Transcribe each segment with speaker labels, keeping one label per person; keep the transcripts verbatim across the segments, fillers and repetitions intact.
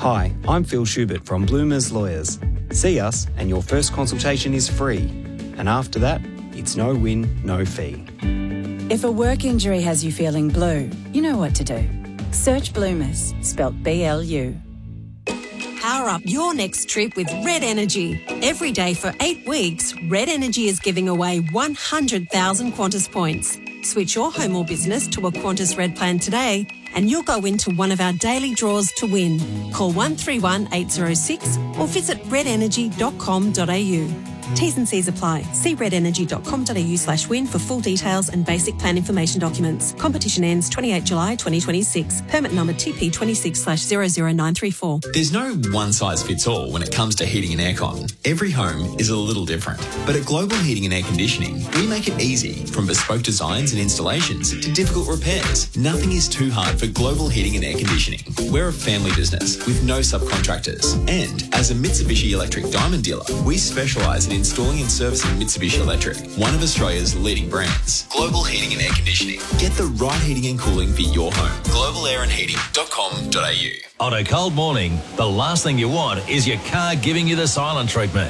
Speaker 1: Hi, I'm Phil Schubert from Bloomers Lawyers. See us and your first consultation is free. And after that, it's no win, no fee.
Speaker 2: If a work injury has you feeling blue, you know what to do. Search Bloomers, spelt B L U.
Speaker 3: Power up your next trip with Red Energy. Every day for eight weeks, Red Energy is giving away one hundred thousand Qantas points. Switch your home or business to a Qantas Red plan today and you'll go into one of our daily draws to win. Call one three one eight zero six or visit red energy dot com dot a u. T's and C's apply. See red energy dot com dot a u slash win for full details and basic plan information documents. Competition ends twenty-eighth of July twenty twenty-six. Permit number T P twenty-six slash zero zero nine three four.
Speaker 4: There's no one-size-fits-all when it comes to heating and aircon. Every home is a little different. But at Global Heating and Air Conditioning, we make it easy. From bespoke designs and installations to difficult repairs, nothing is too hard for Global Heating and Air Conditioning. We're a family business with no subcontractors. And as a Mitsubishi Electric Diamond dealer, we specialise in installing and servicing Mitsubishi Electric, one of Australia's leading brands. Global Heating and Air Conditioning. Get the right heating and cooling for your home. global air and heating dot com dot a u.
Speaker 5: On a cold morning, the last thing you want is your car giving you the silent treatment.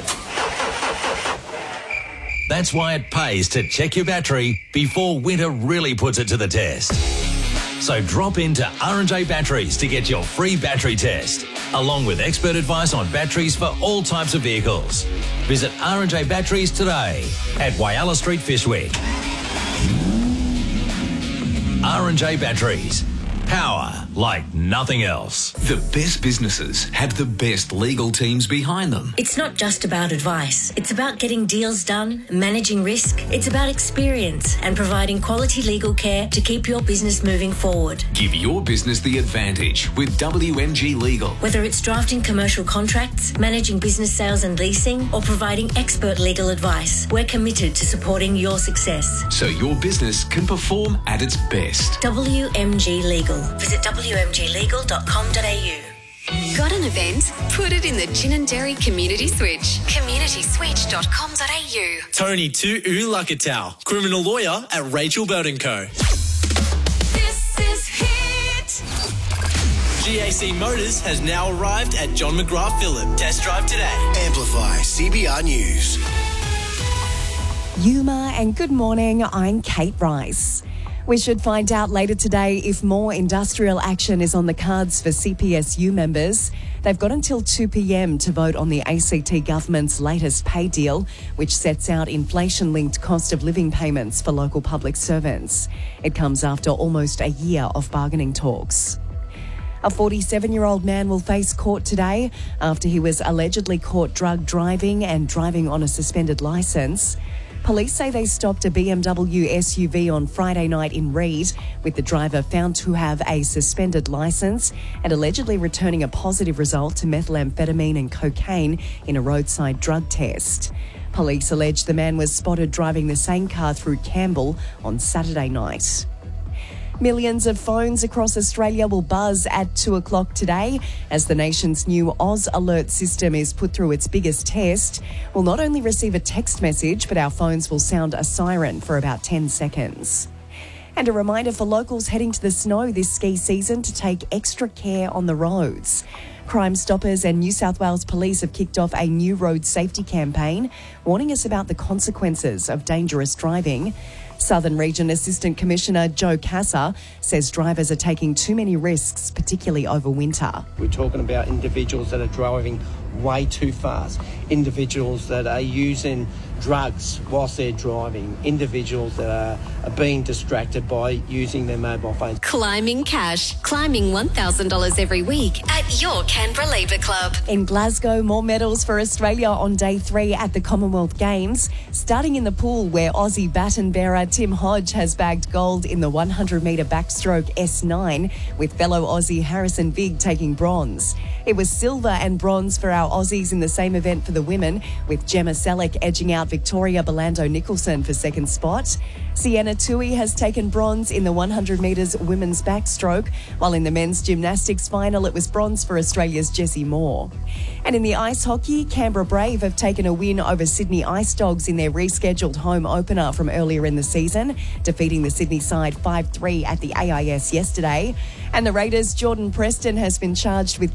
Speaker 5: That's why it pays to check your battery before winter really puts it to the test. So drop into R and J Batteries to get your free battery test, along with expert advice on batteries for all types of vehicles. Visit R and J Batteries today at Whyalla Street, Fishwick. R and J Batteries. Power like nothing else.
Speaker 6: The best businesses have the best legal teams behind them.
Speaker 7: It's not just about advice. It's about getting deals done, managing risk. It's about experience and providing quality legal care to keep your business moving forward.
Speaker 6: Give your business the advantage with W M G Legal.
Speaker 7: Whether it's drafting commercial contracts, managing business sales and leasing, or providing expert legal advice, we're committed to supporting your success.
Speaker 6: So your business can perform at its best.
Speaker 7: W M G Legal. Visit w m g legal dot com dot a u.
Speaker 8: Got an event? Put it in the Gin and Dairy Community Switch. community switch dot com dot a u.
Speaker 9: Tony Tu'u Lakatau, criminal lawyer at Rachel Bird and Co.
Speaker 8: This is Hit.
Speaker 9: G A C Motors has now arrived at John McGrath Phillip. Test drive today.
Speaker 10: Amplify C B R News.
Speaker 11: Yuma and good morning, I'm Kate Rice. We should find out later today if more industrial action is on the cards for C P S U members. They've got until two p m to vote on the A C T government's latest pay deal, which sets out inflation-linked cost of living payments for local public servants. It comes after almost a year of bargaining talks. A forty-seven-year-old man will face court today after he was allegedly caught drug driving and driving on a suspended licence. Police say they stopped a B M W S U V on Friday night in Reid, with the driver found to have a suspended licence and allegedly returning a positive result to methamphetamine and cocaine in a roadside drug test. Police allege the man was spotted driving the same car through Campbell on Saturday night. Millions of phones across Australia will buzz at two o'clock today as the nation's new Oz Alert system is put through its biggest test. We'll not only receive a text message, but our phones will sound a siren for about ten seconds. And a reminder for locals heading to the snow this ski season to take extra care on the roads. Crime Stoppers and New South Wales Police have kicked off a new road safety campaign, warning us about the consequences of dangerous driving. Southern Region Assistant Commissioner Joe Casa says drivers are taking too many risks, particularly over winter.
Speaker 12: We're talking about individuals that are driving way too fast, individuals that are using drugs whilst they're driving, individuals that are, are being distracted by using their mobile phones.
Speaker 8: Climbing cash. Climbing one thousand dollars every week at your Canberra Labour Club.
Speaker 11: In Glasgow, more medals for Australia on day three at the Commonwealth Games. Starting in the pool where Aussie baton bearer Tim Hodge has bagged gold in the one hundred metre backstroke S nine, with fellow Aussie Harrison Bigg taking bronze. It was silver and bronze for our Aussies in the same event for the women, with Gemma Selleck edging out Victoria Belando-Nicholson for second spot. Sienna Tui has taken bronze in the one hundred metres women's backstroke, while in the men's gymnastics final it was bronze for Australia's Jessie Moore. And in the ice hockey, Canberra Brave have taken a win over Sydney Ice Dogs in their rescheduled home opener from earlier in the season, defeating the Sydney side five three at the A I S yesterday. And the Raiders' Jordan Preston has been charged with